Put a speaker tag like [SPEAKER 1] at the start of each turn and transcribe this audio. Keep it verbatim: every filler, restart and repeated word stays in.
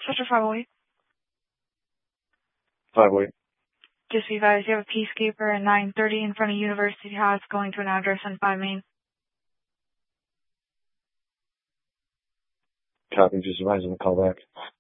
[SPEAKER 1] Sector five oh eight.
[SPEAKER 2] five oh eight.
[SPEAKER 1] Just be advised, you have a Peacekeeper at nine thirty in front of University House going to an address on five Main.
[SPEAKER 2] Copy, just advising the call back.